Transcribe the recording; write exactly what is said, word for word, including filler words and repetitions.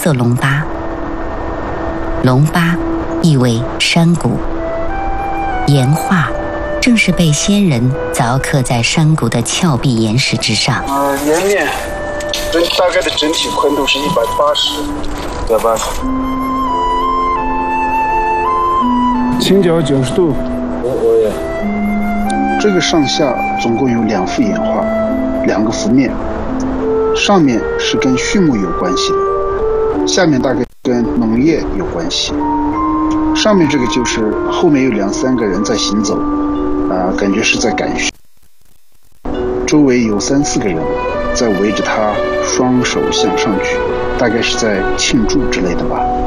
色龙巴。龙巴意为山谷，岩画正是被先人凿刻在山谷的峭壁岩石之上。 呃，岩面整大概的整体宽度是一百八十，一百八十。倾角九十度。我我也。这个上下总共有两幅岩画，两个幅面，上面是跟畜牧有关系的，下面大概跟农业有关系。上面这个就是后面有两三个人在行走，啊、呃，感觉是在赶训。周围有三四个人在围着他，双手向上举，大概是在庆祝之类的吧。